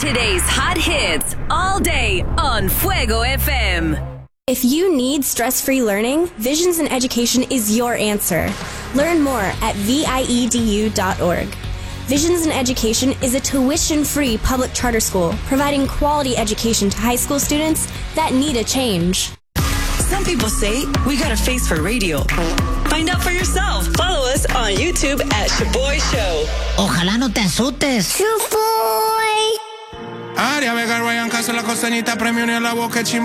Today's hot hits all day on Fuego FM. If you need stress-free learning, Visions in Education is your answer. Learn more at viedu.org. Visions in Education is a tuition-free public charter school providing quality education to high school students that need a change. Some people say we got a face for radio. Find out for yourself. Follow us on YouTube at Shaboy Show. Ojalá no te asustes. Shaboy. Aria Vega, Ryan Castro, la costanita, premio ni a la boca,